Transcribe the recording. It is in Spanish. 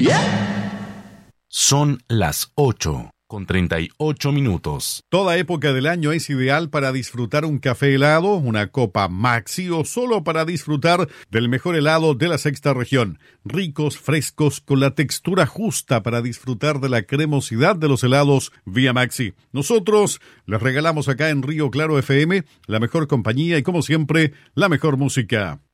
Son las 8:38. Toda época del año es ideal para disfrutar un café helado, una copa Maxi o solo para disfrutar del mejor helado de la sexta región. Ricos, frescos, con la textura justa para disfrutar de la cremosidad de los helados vía Maxi. Nosotros les regalamos acá en Río Claro FM la mejor compañía y, como siempre, la mejor música.